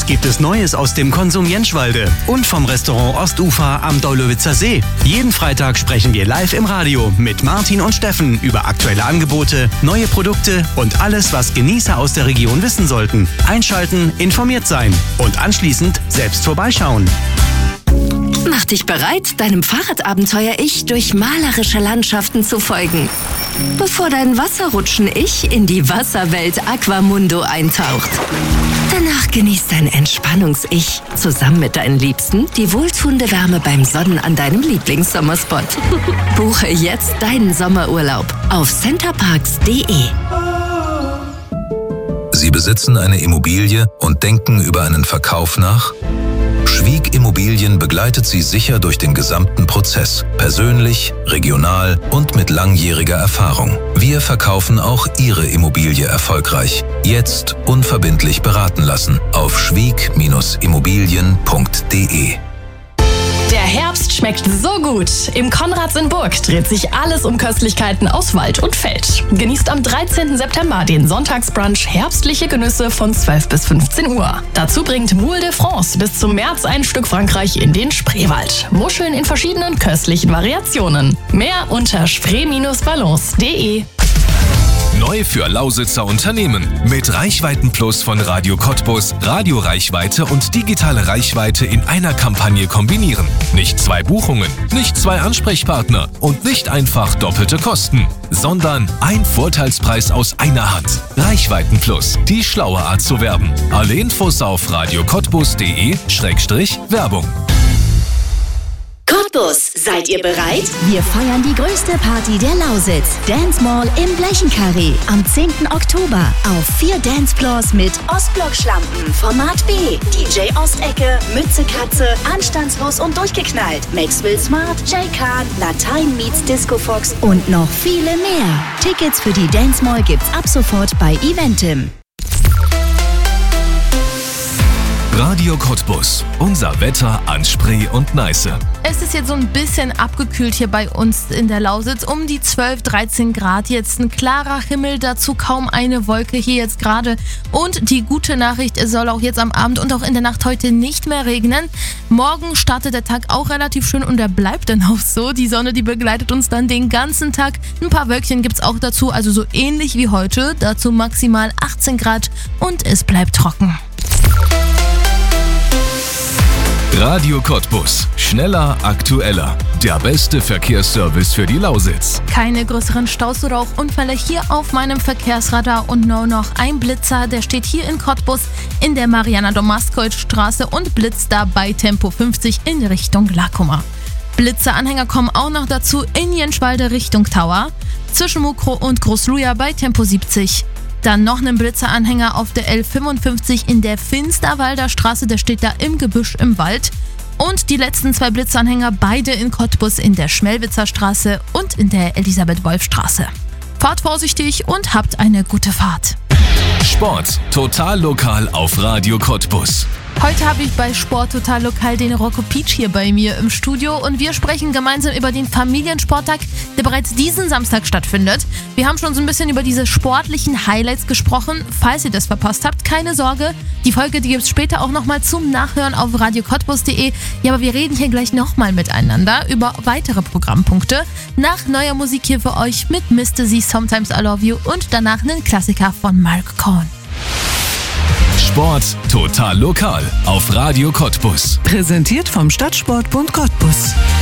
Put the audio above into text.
Was gibt es Neues aus dem Konsum Jentschwalde und vom Restaurant Ostufer am Daulowitzer See? Jeden Freitag sprechen wir live im Radio mit Martin und Steffen über aktuelle Angebote, neue Produkte und alles, was Genießer aus der Region wissen sollten. Einschalten, informiert sein und anschließend selbst vorbeischauen. Mach dich bereit, deinem Fahrradabenteuer-Ich durch malerische Landschaften zu folgen, bevor dein Wasserrutschen-Ich in die Wasserwelt Aquamundo eintaucht. Danach genießt dein Entspannungs-Ich zusammen mit deinen Liebsten die wohltuende Wärme beim Sonnen an deinem Lieblingssommerspot. Buche jetzt deinen Sommerurlaub auf centerparks.de. Sie besitzen eine Immobilie und denken über einen Verkauf nach? Schwieg Immobilien begleitet Sie sicher durch den gesamten Prozess, persönlich, regional und mit langjähriger Erfahrung. Wir verkaufen auch Ihre Immobilie erfolgreich. Jetzt unverbindlich beraten lassen auf schwieg-immobilien.de. Der Herbst schmeckt so gut. Im Konrads in Burg dreht sich alles um Köstlichkeiten aus Wald und Feld. Genießt am 13. September den Sonntagsbrunch herbstliche Genüsse von 12 bis 15 Uhr. Dazu bringt Moule de France bis zum März ein Stück Frankreich in den Spreewald. Muscheln in verschiedenen köstlichen Variationen. Mehr unter spree-balance.de. Neu für Lausitzer Unternehmen. Mit Reichweiten-Plus von Radio Cottbus, Radioreichweite und digitale Reichweite in einer Kampagne kombinieren. Nicht 2 Buchungen, nicht 2 Ansprechpartner und nicht einfach doppelte Kosten, sondern ein Vorteilspreis aus einer Hand. Reichweiten-Plus, die schlaue Art zu werben. Alle Infos auf radiocottbus.de/Werbung. Cottbus, seid ihr bereit? Wir feiern die größte Party der Lausitz. Dance Mall im Blechenkarree am 10. Oktober auf 4 Dancefloors mit Ostblock-Schlampen, Format B, DJ Ostecke, Mütze Katze, Anstandslos und durchgeknallt, Maxwell Smart, Jay Khan, Latein meets Disco Fox und noch viele mehr. Tickets für die Dance Mall gibt's ab sofort bei Eventim. Radio Cottbus, unser Wetter an Spree und Neiße. Es ist jetzt so ein bisschen abgekühlt hier bei uns in der Lausitz, um die 12, 13 Grad. Jetzt ein klarer Himmel, dazu kaum eine Wolke hier jetzt gerade. Und die gute Nachricht, es soll auch jetzt am Abend und auch in der Nacht heute nicht mehr regnen. Morgen startet der Tag auch relativ schön und er bleibt dann auch so. Die Sonne, die begleitet uns dann den ganzen Tag. Ein paar Wölkchen gibt's auch dazu, also so ähnlich wie heute. Dazu maximal 18 Grad und es bleibt trocken. Radio Cottbus. Schneller, aktueller. Der beste Verkehrsservice für die Lausitz. Keine größeren Staus oder auch Unfälle hier auf meinem Verkehrsradar und nur noch ein Blitzer, der steht hier in Cottbus in der Mariana-Domaskoit-Straße und blitzt da bei Tempo 50 in Richtung Lakuma. Blitzeranhänger kommen auch noch dazu in Jentschwalde Richtung Tower, zwischen Mukro und Großluja bei Tempo 70. Dann noch einen Blitzeranhänger auf der L55 in der Finsterwalder Straße, der steht da im Gebüsch im Wald. Und die letzten 2 Blitzanhänger, beide in Cottbus in der Schmelwitzer Straße und in der Elisabeth-Wolf-Straße. Fahrt vorsichtig und habt eine gute Fahrt. Sport total lokal auf Radio Cottbus. Heute habe ich bei Sport total lokal den Rocco Peach hier bei mir im Studio und wir sprechen gemeinsam über den Familiensporttag, der bereits diesen Samstag stattfindet. Wir haben schon so ein bisschen über diese sportlichen Highlights gesprochen. Falls ihr das verpasst habt, keine Sorge. Die Folge, die gibt es später auch nochmal zum Nachhören auf radiocottbus.de. Ja, aber wir reden hier gleich nochmal miteinander über weitere Programmpunkte. Nach neuer Musik hier für euch mit Mr. Z, Sometimes I Love You und danach einen Klassiker von Mark Cohn. Sport total lokal auf Radio Cottbus. Präsentiert vom Stadtsportbund Cottbus.